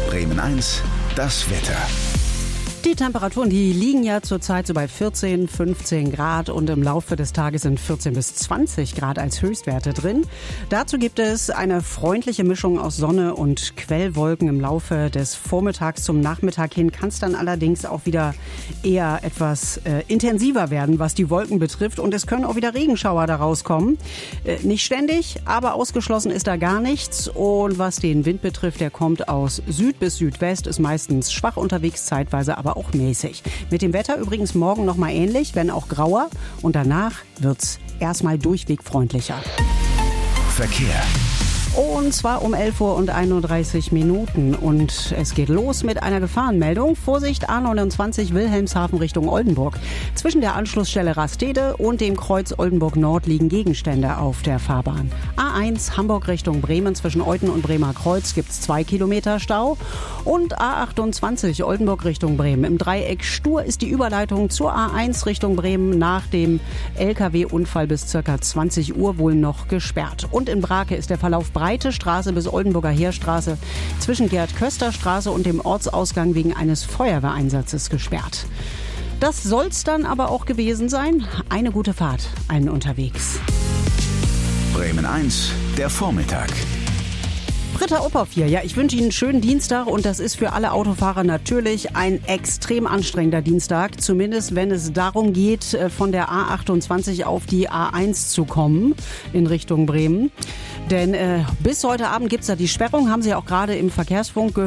Bremen 1, das Wetter. Die Temperaturen, die liegen ja zurzeit so bei 14, 15 Grad und im Laufe des Tages sind 14 bis 20 Grad als Höchstwerte drin. Dazu gibt es eine freundliche Mischung aus Sonne und Quellwolken. Im Laufe des Vormittags zum Nachmittag hin kann es dann allerdings auch wieder eher etwas intensiver werden, was die Wolken betrifft. Und es können auch wieder Regenschauer daraus kommen. Nicht ständig, aber ausgeschlossen ist da gar nichts. Und was den Wind betrifft, der kommt aus Süd bis Südwest, ist meistens schwach unterwegs, zeitweise aber auch mäßig. Mit dem Wetter übrigens morgen noch mal ähnlich, wenn auch grauer. Und danach wird's erstmal durchweg freundlicher. Verkehr. Und zwar um 11 Uhr und 31 Minuten. Und es geht los mit einer Gefahrenmeldung. Vorsicht, A29 Wilhelmshaven Richtung Oldenburg. Zwischen der Anschlussstelle Rastede und dem Kreuz Oldenburg Nord liegen Gegenstände auf der Fahrbahn. A1 Hamburg Richtung Bremen zwischen Euten und Bremer Kreuz gibt es 2 Kilometer Stau. Und A28 Oldenburg Richtung Bremen. Im Dreieck Stur ist die Überleitung zur A1 Richtung Bremen nach dem LKW-Unfall bis ca. 20 Uhr wohl noch gesperrt. Und in Brake ist der Verlauf Breite Straße bis Oldenburger Heerstraße zwischen Gerd-Köster-Straße und dem Ortsausgang wegen eines Feuerwehreinsatzes gesperrt. Das soll's dann aber auch gewesen sein. Eine gute Fahrt allen unterwegs. Bremen 1, der Vormittag. Britta Uphoff hier. Ja, ich wünsche Ihnen einen schönen Dienstag und das ist für alle Autofahrer natürlich ein extrem anstrengender Dienstag. Zumindest wenn es darum geht, von der A28 auf die A1 zu kommen in Richtung Bremen. Denn bis heute Abend gibt's da die Sperrung, haben Sie auch gerade im Verkehrsfunk gehört.